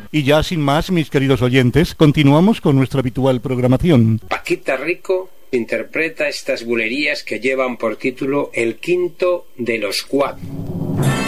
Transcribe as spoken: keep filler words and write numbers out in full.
Y ya sin más, mis queridos oyentes, continuamos con nuestra habitual programación. Paquita Rico interpreta estas bulerías que llevan por título El Quinto de los Cuatro.